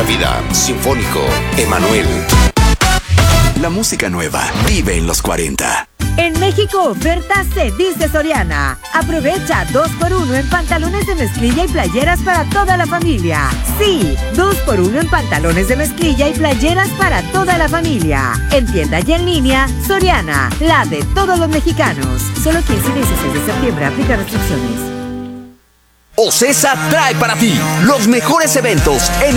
la vida. Sinfónico, Emanuel. La música nueva vive en los 40. En México, oferta se dice Soriana. Aprovecha 2x1 en pantalones de mezclilla y playeras para toda la familia. Sí, 2x1 en pantalones de mezclilla y playeras para toda la familia. En tienda y en línea, Soriana, la de todos los mexicanos. Solo 15 y 16 de septiembre, aplica restricciones. OCESA trae para ti los mejores eventos en